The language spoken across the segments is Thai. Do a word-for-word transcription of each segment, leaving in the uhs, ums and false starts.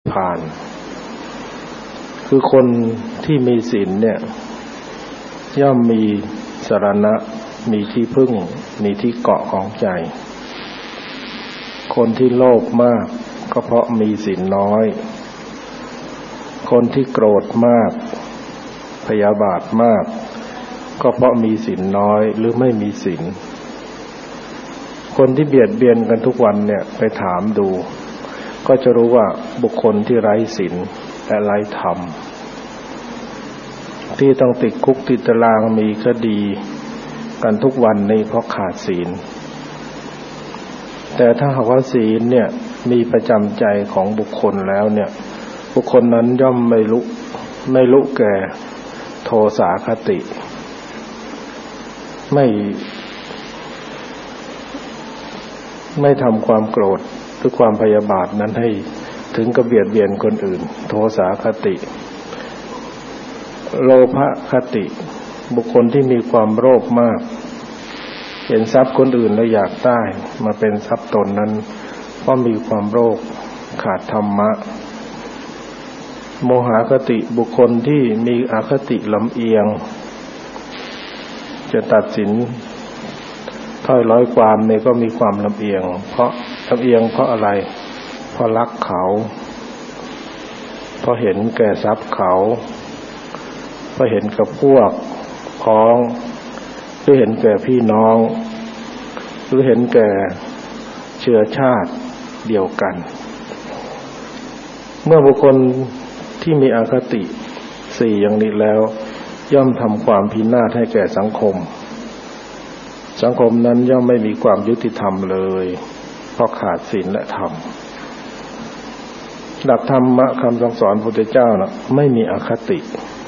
พานคือคนที่มีศีลเนี่ยย่อมมีสรณะมีที่พึ่งมีที่เกาะของใจคนที่โลภมากก็เพราะมีศีลน้อยคนที่โกรธมากพยาบาทมากก็เพราะมีศีลน้อยหรือไม่มีศีลคนที่เบียดเบียนกันทุกวันเนี่ยไปถามดูก็จะรู้ว่าบุคคลที่ไร้ศีลและไร้ธรรมที่ต้องติดคุกติดตารางมีคดีกันทุกวันนี้เพราะขาดศีลแต่ถ้าหากว่าศีลเนี่ยมีประจำใจของบุคคลแล้วเนี่ยบุคคลนั้นย่อมไม่ลุไม่ลุแก่โทสาคติไม่ไม่ทำความโกรธหรือความพยาบาทนั้นให้ถึงกับเบียดเบียนคนอื่นโทสาคติโลภคติบุคคลที่มีความโลภมากเห็นทรัพย์คนอื่นแล้วอยากได้มาเป็นทรัพย์ตนนั้นเพราะมีความโลภขาดธรรมะโมหคติบุคคลที่มีอคติลำเอียงจะตัดสินถ้อยร้อยความเนี่ยก็มีความลำเอียงเพราะลำเอียงเพราะอะไรเพราะรักเขาเพราะเห็นแก่ทรัพย์เขาเพราะเห็นกับพวกพ้องหรือเห็นแก่พี่น้องหรือเห็นแก่เชื้อชาติเดียวกันเมื่อบุคคลที่มีอคติสี่อย่างนี้แล้วย่อมทำความพินาศให้แก่สังคมสังคมนั้นย่อมไม่มีความยุติธรรมเลยเพราะขาดศีลและธรรมหลักธรรมะคำสั่งสอนพระพุทธเจ้านะไม่มีอคติ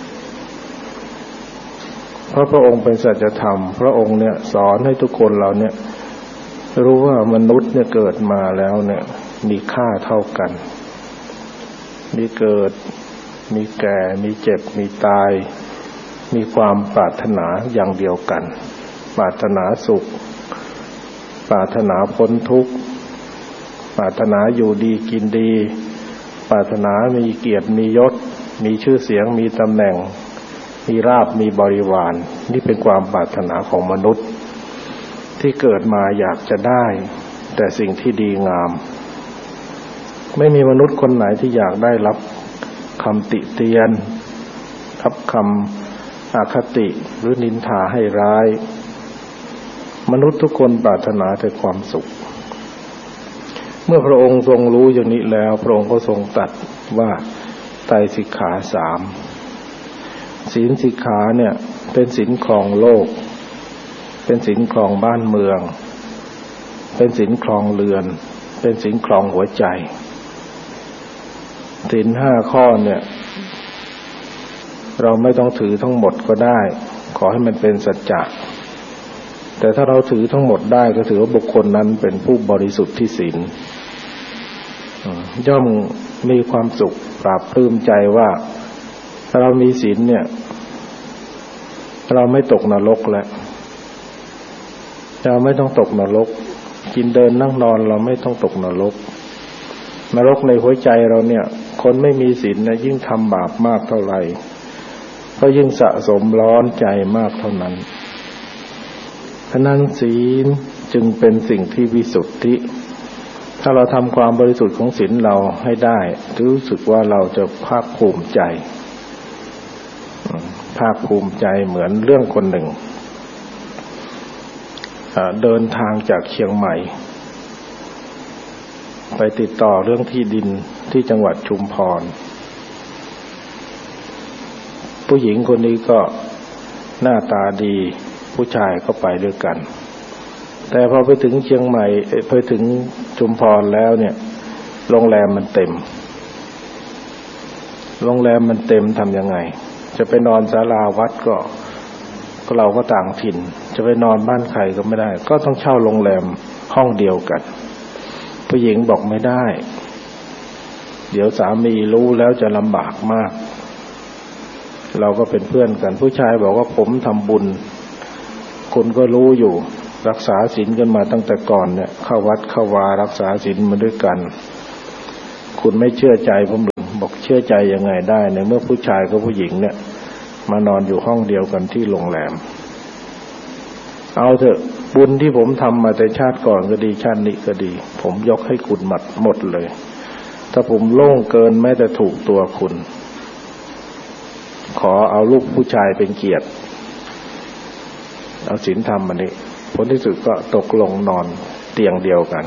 เพราะพระองค์เป็นสัจธรรมพระองค์เนี่ยสอนให้ทุกคนเราเนี่ยรู้ว่ามนุษย์เนี่ยเกิดมาแล้วเนี่ยมีค่าเท่ากันมีเกิดมีแก่มีเจ็บมีตายมีความปรารถนาอย่างเดียวกันปรารถนาสุขปรารถนาพ้นทุกข์ปรารถนาอยู่ดีกินดีปรารถนามีเกียรติมียศมีชื่อเสียงมีตำแหน่งมีราภมีบริวารนี่เป็นความปรารถนาของมนุษย์ที่เกิดมาอยากจะได้แต่สิ่งที่ดีงามไม่มีมนุษย์คนไหนที่อยากได้รับคำติเตียนรับคำอคติหรือนินทาให้ร้ายมนุษย์ทุกคนปรารถนาแต่ความสุขเมื่อพระองค์ทรงรู้อย่างนี้แล้วพระองค์ก็ทรงตรัสว่าไตรสิกขาสามศีลสิกขาเนี่ยเป็นศีลครองโลกเป็นศีลครองบ้านเมืองเป็นศีลครองเรือนเป็นศีลครองหัวใจศีลห้าข้อเนี่ยเราไม่ต้องถือทั้งหมดก็ได้ขอให้มันเป็นสัจจะแต่ถ้าเราถือทั้งหมดได้ก็ถือว่าบุคคลนั้นเป็นผู้บริสุทธิ์ที่ศีลย่อมมีความสุขปราบปลื้มใจว่าถ้าเรามีศีลเนี่ยเราไม่ตกนรกแล้วเราไม่ต้องตกนรกกินเดินนั่งนอนเราไม่ต้องตกนรกนรกในหัวใจเราเนี่ยคนไม่มีศีลนะยิ่งทำบาปมากเท่าไหร่ก็ยิ่งสะสมร้อนใจมากเท่านั้นฉะนั้นศีลจึงเป็นสิ่งที่วิสุทธิถ้าเราทำความบริสุทธิ์ของศีลเราให้ได้รู้สึกว่าเราจะภาคภูมิใจภาคภูมิใจเหมือนเรื่องคนหนึ่งเดินทางจากเชียงใหม่ไปติดต่อเรื่องที่ดินที่จังหวัดชุมพรผู้หญิงคนนี้ก็หน้าตาดีผู้ชายก็ไปด้วยกันแต่พอไปถึงเชียงใหม่ไปถึงชุมพรแล้วเนี่ยโรงแรมมันเต็มโรงแรมมันเต็มทำยังไงจะไปนอนศาลาวัดก็ก็เราก็ต่างถิ่นจะไปนอนบ้านใครก็ไม่ได้ก็ต้องเช่าโรงแรมห้องเดียวกันผู้หญิงบอกไม่ได้เดี๋ยวสามีรู้แล้วจะลำบากมากเราก็เป็นเพื่อนกันผู้ชายบอกว่าผมทำบุญคุณก็รู้อยู่รักษาศีลกันมาตั้งแต่ก่อนเนี่ยเข้าวัดเข้าวารักษาศีลมาด้วยกันคุณไม่เชื่อใจผมหรือเชื่อใจยังไงได้ในเมื่อผู้ชายกับผู้หญิงเนี่ยมานอนอยู่ห้องเดียวกันที่โรงแรมเอาเถอะบุญที่ผมทำมาแต่ชาติก่อนก็ดีชาตินี้ก็ดีผมยกให้คุณหมดหมดเลยถ้าผมโล่งเกินแม้แต่ถูกตัวคุณขอเอาลูกผู้ชายเป็นเกียรติเอาศีลธรรมอันนี้ผลที่สุดก็ตกลงนอนเตียงเดียวกัน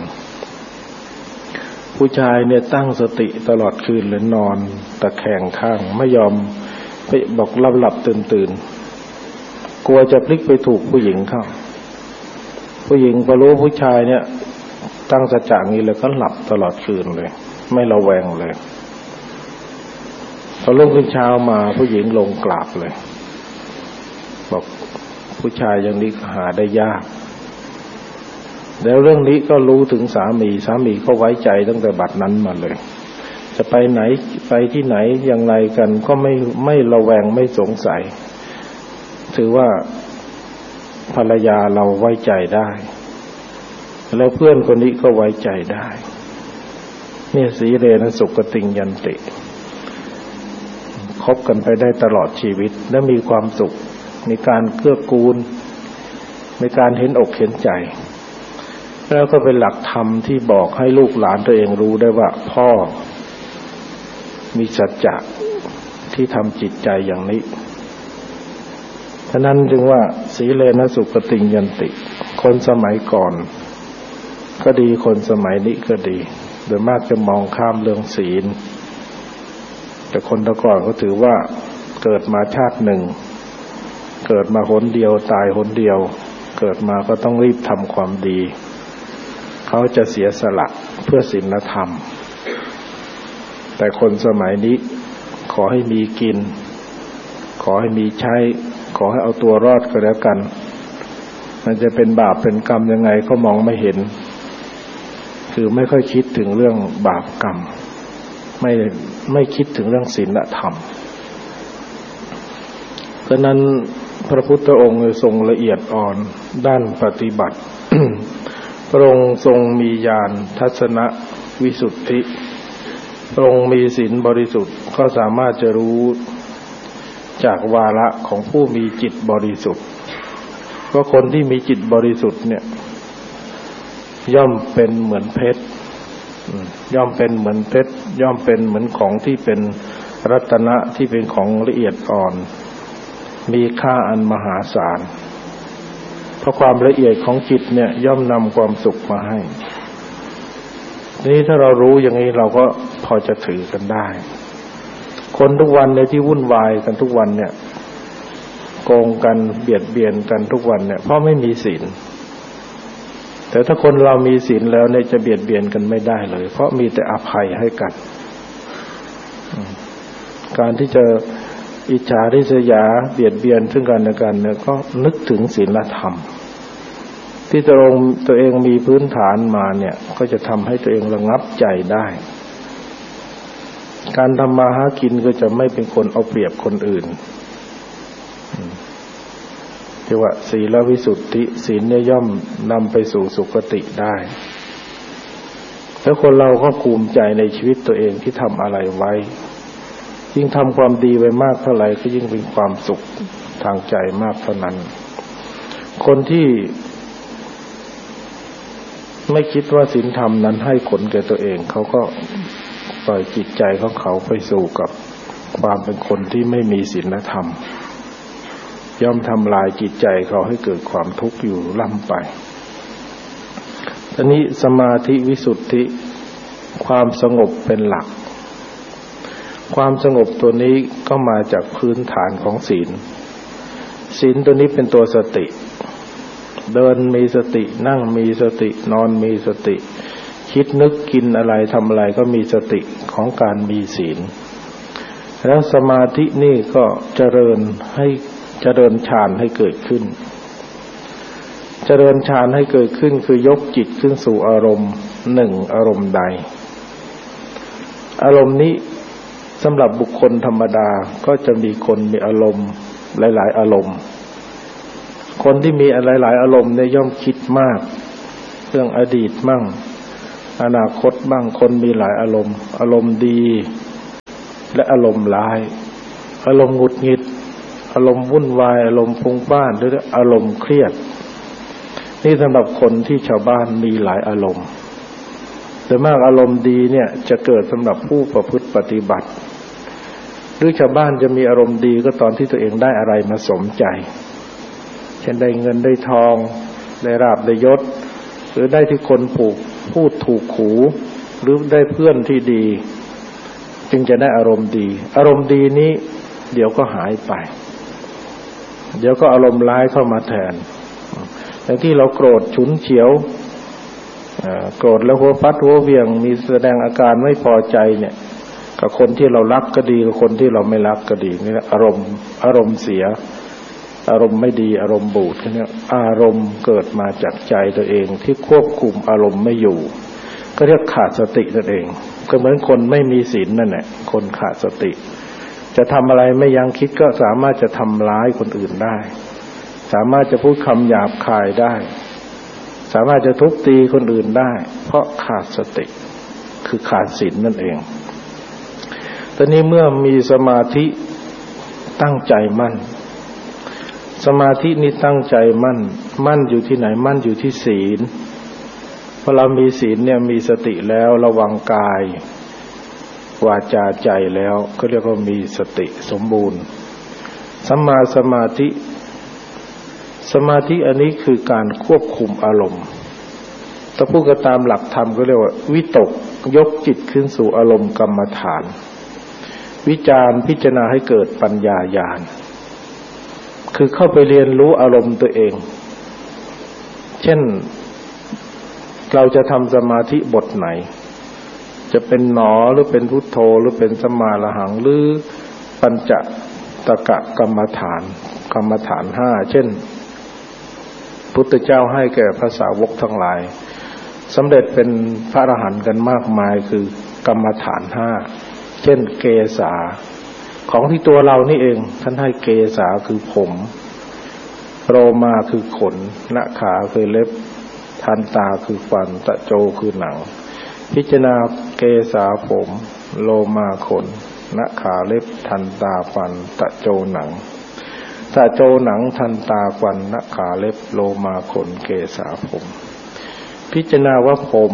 ผู้ชายเนี่ยตั้งสติตลอดคืนเลยนอนตะแคงข้างไม่ยอมไปบอกหลับหลับตื่นตื่นกลัวจะพลิกไปถูกผู้หญิงเข้าผู้หญิงพอรู้ผู้ชายเนี่ยตั้งสัจจะงี้เลยก็หลับตลอดคืนเลยไม่ระแวงเลยพอรุ่งขึ้นเช้ามาผู้หญิงลงกราบเลยบอกผู้ชายอย่างนี้หาได้ยากแล้วเรื่องนี้ก็รู้ถึงสามีสามีก็ไว้ใจตั้งแต่บัดนั้นมาเลยจะไปไหนไปที่ไหนอย่างไรกันก็ไม่ไม่ระแวงไม่สงสัยถือว่าภรรยาเราไว้ใจได้แล้วเพื่อนคนนี้ก็ไว้ใจได้เนี่ยสีเรนะสุขติงยันติคบกันไปได้ตลอดชีวิตและมีความสุขมีการเกื้อกูลมีการเห็นอกเห็นใจแล้วก็เป็นหลักธรรมที่บอกให้ลูกหลานตัวเองรู้ได้ว่าพ่อมีสัจจะที่ทำจิตใจอย่างนี้ฉะนั้นจึงว่าสีเลนะสุขติงยันติคนสมัยก่อนก็ดีคนสมัยนี้ก็ดีโดยมากจะมองข้ามเรื่องศีลแต่คนแต่ก่อนก็ถือว่าเกิดมาชาติหนึ่งเกิดมาหนเดียวตายหนเดียวเกิดมาก็ต้องรีบทำความดีเขาจะเสียสละเพื่อศีลธรรมแต่คนสมัยนี้ขอให้มีกินขอให้มีใช้ขอให้เอาตัวรอดก็แล้วกันมันจะเป็นบาปเป็นกรรมยังไงก็มองไม่เห็นคือไม่ค่อยคิดถึงเรื่องบาปกรรมไม่ไม่คิดถึงเรื่องศีลธรรมเพราะนั้นพระพุทธองค์ทรงละเอียดอ่อนด้านปฏิบัติ พระองค์ทรงมีญาณทัศนวิสุทธิพระองค์มีศีลบริสุทธิ์ก็สามารถจะรู้จากวาระของผู้มีจิตบริสุทธิ์เพราะคนที่มีจิตบริสุทธิ์เนี่ยย่อมเป็นเหมือนเพชรย่อมเป็นเหมือนเพชรย่อมเป็นเหมือนของที่เป็นรัตนะที่เป็นของละเอียดอ่อนมีค่าอันมหาศาลเพราะความละเอียดของจิตเนี่ยย่อมนำความสุขมาให้ทีนี้ถ้าเรารู้อย่างนี้เราก็พอจะถือกันได้คนทุกวันในที่วุ่นวายกันทุกวันเนี่ยโกงกันเบียดเบียนกันทุกวันเนี่ยเพราะไม่มีศีลแต่ถ้าคนเรามีศีลแล้วเนี่ยจะเบียดเบียนกันไม่ได้เลยเพราะมีแต่อภัยให้กันการที่จะอิจฉาริษยาเบียดเบียนซึ่งกันและกันเนี่ยก็นึกถึงศีลธรรมที่ตัวเองตัวเองมีพื้นฐานมาเนี่ยก็จะทำให้ตัวเองระงับใจได้การทำมาหากินก็จะไม่เป็นคนเอาเปรียบคนอื่นที่ว่าศีลวิสุทธิศีลเนี่ยย่อมนำไปสู่สุคติได้แล้วคนเราก็ภูมิใจในชีวิตตัวเองที่ทำอะไรไว้ยิ่งทำความดีไว้มากเท่าไหร่ก็ยิ่งเป็นความสุขทางใจมากเท่านั้นคนที่ไม่คิดว่าศีลธรรมนั้นให้ผลแก่ตัวเองเขาก็ปล่อยจิตใจของเขาไปสู่กับความเป็นคนที่ไม่มีศีลธรรมย่อมทำลายจิตใจเขาให้เกิดความทุกข์อยู่ล่ำไปทีนี้สมาธิวิสุทธิความสงบเป็นหลักความสงบตัวนี้ก็มาจากพื้นฐานของศีลศีลตัวนี้เป็นตัวสติเดินมีสตินั่งมีสตินอนมีสติคิดนึกกินอะไรทำอะไรก็มีสติของการมีศีลแล้วสมาธินี่ก็เจริญให้เจริญฌานให้เกิดขึ้นเจริญฌานให้เกิดขึ้นคือยกจิตขึ้นสู่อารมณ์หนึ่งอารมณ์ใดอารมณ์นี้สำหรับบุคคลธรรมดาก็จะมีคนมีอารมณ์หลายๆอารมณ์คนที่มีหลายๆอารมณ์เนี่ยย่อมคิดมากเรื่องอดีตบ้างอนาคตบ้างคนมีหลายอารมณ์อารมณ์ดีและอารมณ์ร้ายอารมณ์หงุดหงิดอารมณ์วุ่นวายอารมณ์ฟุ้งซ่านหรืออารมณ์เครียดนี่สำหรับคนที่ชาวบ้านมีหลายอารมณ์แต่มากอารมณ์ดีเนี่ยจะเกิดสำหรับผู้ประพฤติปฏิบัติหรือชาวบ้านจะมีอารมณ์ดีก็ตอนที่ตัวเองได้อะไรมาสมใจเช่นได้เงินได้ทองได้ลาภได้ยศหรือได้ที่คนผูกพูดถูกหูหรือได้เพื่อนที่ดีจึงจะได้อารมณ์ดีอารมณ์ดีนี้เดี๋ยวก็หายไปเดี๋ยวก็อารมณ์ร้ายเข้ามาแทนอย่างที่เราโกรธฉุนเฉียวโกรธแล้วหัวฟัดหัวเวียงมีแสดงอาการไม่พอใจเนี่ยกับคนที่เรารักก็ดีกับคนที่เราไม่รักก็ดีนี่แหละอารมณ์อารมณ์เสียอารมณ์ไม่ดีอารมณ์บูดเนี่ยอารมณ์เกิดมาจากใจตัวเองที่ควบคุมอารมณ์ไม่อยู่ก็เรียกขาดสตินั่นเองก็เหมือนคนไม่มีศีลนั่นแหละคนขาดสติจะทำอะไรไม่ยั้งคิดก็สามารถจะทำร้ายคนอื่นได้สามารถจะพูดคำหยาบคายได้สามารถจะทุบตีคนอื่นได้เพราะขาดสติคือขาดศีลนั่นเองตอนนี้เมื่อมีสมาธิตั้งใจมั่นสมาธินี้ตั้งใจมั่นมั่นอยู่ที่ไหนมั่นอยู่ที่ศีลพอเรามีศีลเนี่ยมีสติแล้วระวังกายวาจาใจแล้วก็เรียกว่ามีสติสมบูรณ์สัมมาสมาธิสมาธิอันนี้คือการควบคุมอารมณ์ถ้าพูดกันตามหลักธรรมก็เรียกว่าวิตกยกจิตขึ้นสู่อารมณ์กรรมฐานวิจารพิจารณาให้เกิดปัญญาญาณคือเข้าไปเรียนรู้อารมณ์ตัวเองเช่นเราจะทำสมาธิบทไหนจะเป็นหนอหรือเป็นพุทโธหรือเป็นสัมมาอรหังหรือปัญจตกะกรรมฐานกรรมฐานห้าเช่นพุทธเจ้าให้แก่พระสาวกทั้งหลายสำเร็จเป็นพระอรหันต์กันมากมายคือกรรมฐานห้าเช่นเกสาของที่ตัวเรานี่เองท่านให้เกสาคือผมโรมาคือขนนาขาคือเล็บทันตาคือฟันตะโจคือหนังพิจารณาเกสาผมโลมาขนนาขาเล็บทันตาฟันตะโจหนังตะโจหนังทันตาฟันนาขาเล็บโลมาขนเกสาผมพิจารณาว่าผม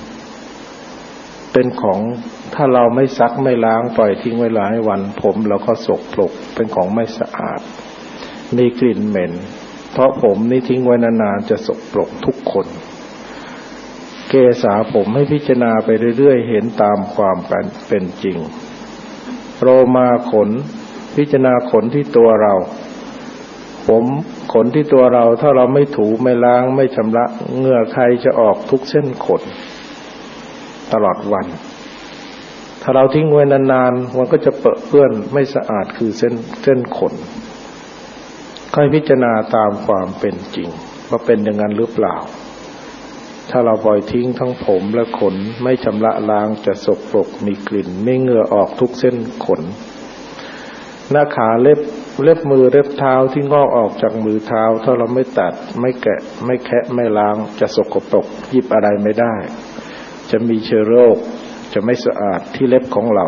เป็นของถ้าเราไม่ซักไม่ล้างปล่อยทิ้งไว้หลายวันผมเราก็สกปรกเป็นของไม่สะอาดมีกลิ่นเหม็นเพราะผมนี่ทิ้งไว้นานๆจะสกปรกทุกคนเกสาผมให้พิจารณาไปเรื่อยๆเห็นตามความเป็นจริงโรมาขนพิจารณาขนที่ตัวเราผมขนที่ตัวเราถ้าเราไม่ถูไม่ล้างไม่ชำระเหงื่อใครจะออกทุกเส้นขนตลอดวันถ้าเราทิ้งไว้นานๆมันก็จะเปื้อนเปื้อนไม่สะอาดคือเส้นเส้นขนค่อยพิจารณาตามความเป็นจริงว่าเป็นอย่างนั้นหรือเปล่าถ้าเราปล่อยทิ้งทั้งผมและขนไม่ชำระล้างจะสกปรกมีกลิ่นไม่เหงื่อออกทุกเส้นขนหน้าขาเล็บเล็บมือเล็บเท้าที่งอกออกจากมือเท้าถ้าเราไม่ตัดไม่แกะไม่แคะไม่ล้างจะสกปรกหยิบอะไรไม่ได้จะมีเชื้อโรคจะไม่สะอาดที่เล็บของเรา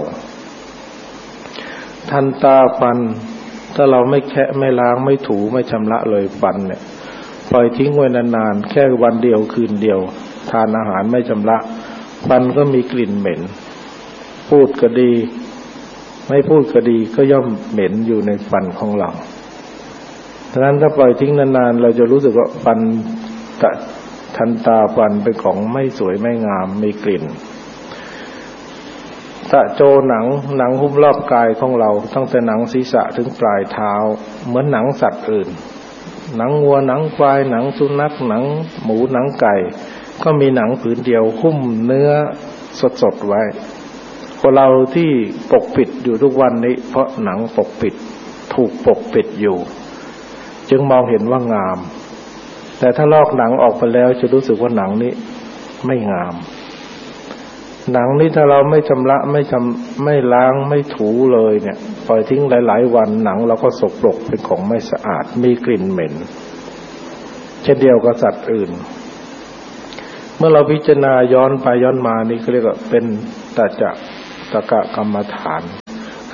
ทันตาฟันถ้าเราไม่แคะไม่ล้างไม่ถูไม่ชำระเลยฟันเนี่ยปล่อยทิ้งไว้นานๆแค่วันเดียวคืนเดียวทานอาหารไม่ชำระฟันก็มีกลิ่นเหม็นพูดก็ดีไม่พูดก็ดีก็ย่อมเหม็นอยู่ในฟันของเราฉะนั้นถ้าปล่อยทิ้งนานๆเราจะรู้สึกว่าฟันตะทันตาฟันเป็นของไม่สวยไม่งามมีกลิ่นตะโจหนังหนังหุ้มรอบกายของเราตั้งแต่หนังศีรษะถึงปลายเท้าเหมือนหนังสัตว์อื่นหนังวัวหนังควายหนังสุนัขหนังหมูหนังไก่ก็มีหนังผืนเดียวหุ้มเนื้อสดๆไว้คนเราที่ปกปิดอยู่ทุกวันนี้เพราะหนังปกปิดถูกปกปิดอยู่จึงมองเห็นว่างามแต่ถ้าลอกหนังออกไปแล้วจะรู้สึกว่าหนังนี้ไม่งามหนังนี้ถ้าเราไม่ชำระไม่ชำไม่ล้างไม่ถูเลยเนี่ยปล่อยทิ้งหลายๆวันหนังเราก็สกปรกเป็นของไม่สะอาดมีกลิ่นเหม็นเช่นเดียวกับสัตว์อื่นเมื่อเราพิจารณาย้อนไปย้อนมานี่เขาเรียกว่าเป็นตะจะตะกะกรรมฐานคือ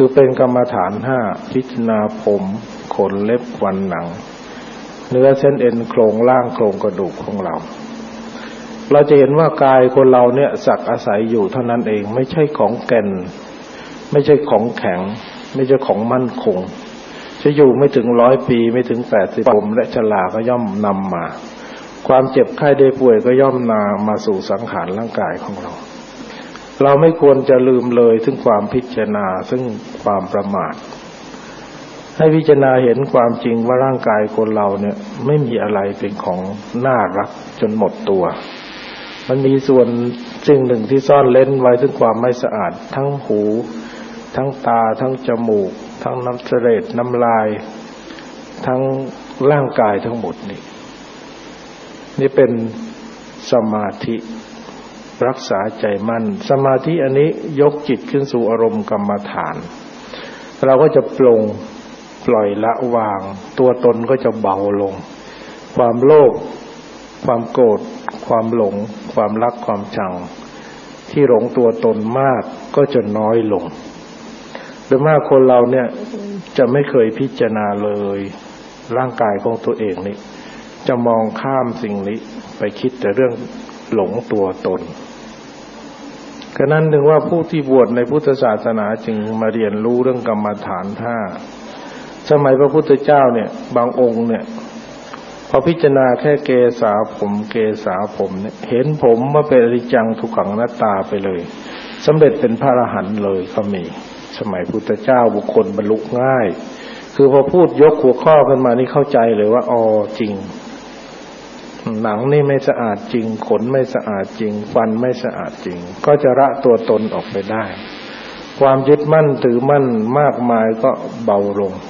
คือเป็นกรรมฐานห้าพิจารณาผมขนเล็บฟันหนังเนื้อเส้นเอ็นโครงล่างโครงกระดูกของเราเราจะเห็นว่ากายคนเราเนี่ยสักอาศัยอยู่เท่านั้นเองไม่ใช่ของแก่นไม่ใช่ของแข็งไม่ใช่ของมั่นคงจะอยู่ไม่ถึงร้อยปีไม่ถึงแปดสิบผมและชราก็ย่อมนำมาความเจ็บไข้ได้ป่วยก็ย่อมนามาสู่สังขารร่างกายของเราเราไม่ควรจะลืมเลยถึงความพิจารณาซึ่งความประมาทให้พิจารณาเห็นความจริงว่าร่างกายคนเราเนี่ยไม่มีอะไรเป็นของน่ารักจนหมดตัวมันมีส่วนสิ่งหนึ่งที่ซ่อนเร้นไว้ถึงความไม่สะอาดทั้งหูทั้งตาทั้งจมูกทั้งน้ำเสลดน้ำลายทั้งร่างกายทั้งหมดนี่นี่เป็นสมาธิรักษาใจมั่นสมาธิอันนี้ยกจิตขึ้นสู่อารมณ์กรรมฐานเราก็จะปลงปล่อยละวางตัวตนก็จะเบาลงความโลภความโกรธความหลงความรักความชังที่หลงตัวตนมากก็จะน้อยลงโดยมากคนเราเนี่ยจะไม่เคยพิจารณาเลยร่างกายของตัวเองนี่จะมองข้ามสิ่งนี้ไปคิดแต่เรื่องหลงตัวตนฉะนั้นถึงว่าผู้ที่บวชในพุทธศาสนาจึงมาเรียนรู้เรื่องกรรมฐานห้าสมัยพระพุทธเจ้าเนี่ยบางองค์เนี่ยพอพิจารณาแค่เกศาผมเกศาผมเนี่ยเห็นผมว่าเป็นอนิจจังทุกขังอนัตตาไปเลยสำเร็จเป็นพระอรหันต์เลยก็มีสมัยพุทธเจ้าบุคคลบรรลุง่ายคือพอพูดยกหัวข้อขึ้นมานี่เข้าใจเลยว่าอ๋อจริงหนังนี่ไม่สะอาดจริงขนไม่สะอาดจริงฟันไม่สะอาดจริงก็จะละตัวตนออกไปได้ความยึดมั่นถือมั่นมากมายก็เบาลง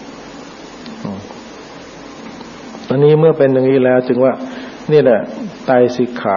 ตอนนี้เมื่อเป็นอย่างนี้แล้วจึงว่านี่แหละไตรสิกขา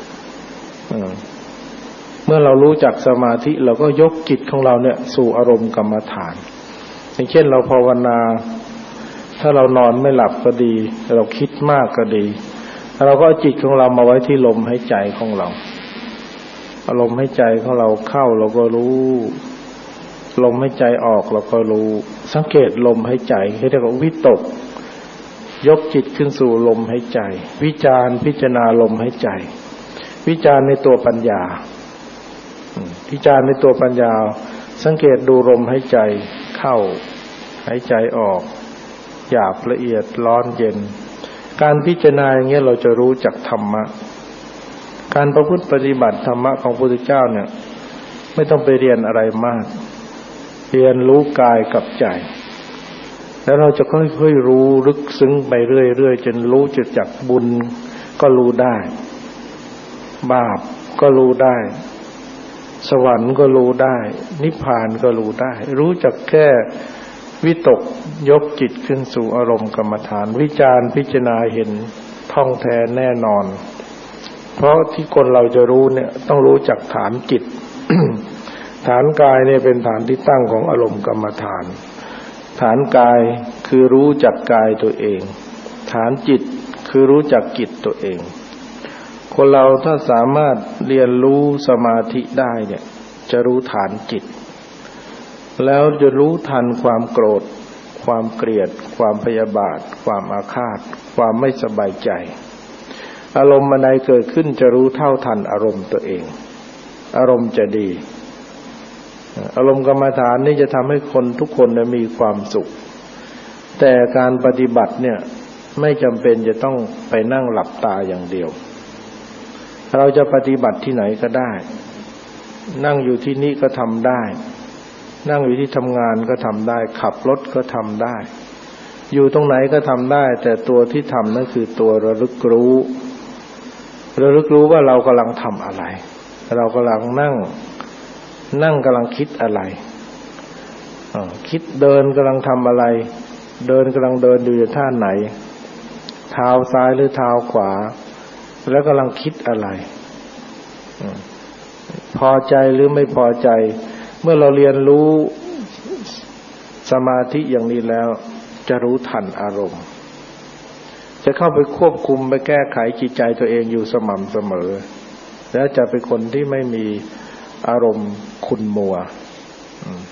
เมื่อเรารู้จักสมาธิเราก็ยกจิตของเราเนี่ยสู่อารมณ์กรรมฐานอย่างเช่นเราภาวนาถ้าเรานอนไม่หลับก็ดีเราคิดมากก็ดีเราก็เอาจิตของเรามาไว้ที่ลมหายใจของเราอารมณ์หายใจของเราเข้าเราก็รู้ลมหายใจออกเราก็รู้สังเกตลมหายใจให้เรียกว่าวิตกยกจิตขึ้นสู่ลมหายใจวิจารพิจารณาลมหายใจวิจารในตัวปัญญาวิจารในตัวปัญญาสังเกตดูลมหายใจเข้าหายใจออกหยาบละเอียดร้อนเย็นการพิจารณาอย่างเงี้ยเราจะรู้จักธรรมะการประพฤติปฏิบัติธรรมะของพระพุทธเจ้าเนี่ยไม่ต้องไปเรียนอะไรมากเรียนรู้กายกับใจแล้วเราจะค่อยๆรู้ลึกซึ้งไปเรื่อยๆจนรู้จุดจักบุญก็รู้ได้บาปก็รู้ได้สวรรค์ก็รู้ได้นิพพานก็รู้ได้รู้จักแค่วิตกยกจิตขึ้นสู่อารมณ์กรรมฐานวิจารพิจารณาเห็นท่องแท้แน่นอนเพราะที่คนเราจะรู้เนี่ยต้องรู้จักฐานจิต ฐานกายเนี่ยเป็นฐานที่ตั้งของอารมณ์กรรมฐานฐานกายคือรู้จักกายตัวเองฐานจิตคือรู้จักจิตตัวเองคนเราถ้าสามารถเรียนรู้สมาธิได้เนี่ยจะรู้ฐานจิตแล้วจะรู้ทันความโกรธความเกลียดความพยาบาทความอาฆาตความไม่สบายใจอารมณ์ใดเกิดขึ้นจะรู้เท่าทันอารมณ์ตัวเองอารมณ์จะดีอารมณ์กรรมฐานนี่จะทำให้คนทุกคนมีความสุขแต่การปฏิบัติเนี่ยไม่จำเป็นจะต้องไปนั่งหลับตาอย่างเดียวเราจะปฏิบัติที่ไหนก็ได้นั่งอยู่ที่นี่ก็ทำได้นั่งอยู่ที่ทำงานก็ทำได้ขับรถก็ทำได้อยู่ตรงไหนก็ทำได้แต่ตัวที่ทำนั่นคือตัวระลึกรู้ระลึกรู้ว่าเรากำลังทำอะไรเรากำลังนั่งนั่งกำลังคิดอะไรคิดเดินกำลังทำอะไรเดินกำลังเดินอยู่ในท่าไหนเท้าซ้ายหรือเท้าขวาแล้วกำลังคิดอะไรพอใจหรือไม่พอใจเมื่อเราเรียนรู้สมาธิอย่างนี้แล้วจะรู้ทันอารมณ์จะเข้าไปควบคุมไปแก้ไขจิตใจตัวเองอยู่สม่ำเสมอและจะเป็นคนที่ไม่มีอารมณ์ขุ่นมัว